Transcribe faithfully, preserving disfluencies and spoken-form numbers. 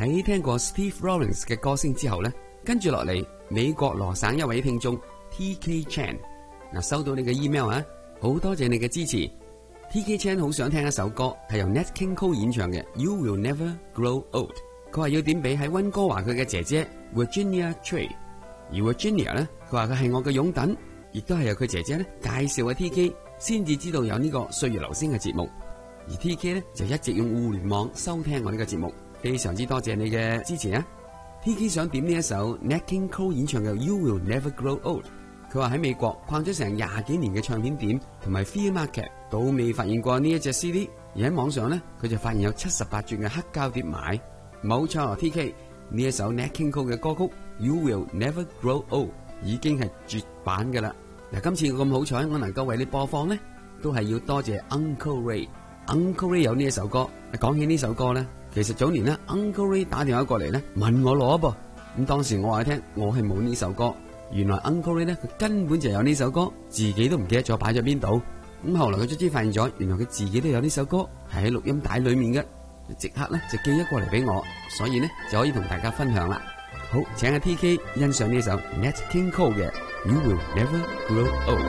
喺聽過 Steve Rollins 嘅歌聲之後呢，跟住落嚟美國羅省一位聽眾 T K Chan 嗱，收到你嘅 email 啊，好多謝你嘅支持。T K Chan 好想聽一首歌，係由 Nat King Cole 演唱嘅 You Will Never Grow Old。佢話要點俾喺溫哥華佢嘅姐姐 Virginia Trey， 而 Virginia 呢，佢話佢係我嘅擁躉，亦都係由佢姐姐呢介紹嘅 T K 先至知道有呢個歲月留聲嘅節目，而 T K 呢就一直用互聯網收聽我呢個節目，非常之多謝你嘅支持啊！ T K 想點呢一首 Nat King Cole 演唱嘅 You Will Never Grow Old。佢話喺美國逛咗成廿幾年嘅唱片店同埋 Flea Market 都未發現過呢一隻 C D， 而喺網上呢，佢就發現有七十八轉嘅黑膠碟買。冇錯 ，T K 呢一首 Nat King Cole 嘅歌曲 You Will Never Grow Old 已經係絕版噶啦。嗱，今次我咁好彩，我能夠為你播放呢，都係要多謝 Uncle Ray。Uncle Ray 有呢一首歌。講起呢首歌呢，其實早年呢 Uncle Ray 打電話過嚟呢，問我攞噃，咁當時我話佢聽我係冇呢首歌。原來 Uncle Ray 咧，佢根本就有呢首歌，自己都唔記得咗擺咗邊度。咁後來佢卒之發現咗，原來佢自己都有呢首歌，係喺錄音帶裏面嘅，即刻咧就寄咗過嚟俾我，所以呢就可以同大家分享啦。好，請阿 T K 欣賞呢首 Nat King Cole 嘅 You Will Never Grow Old。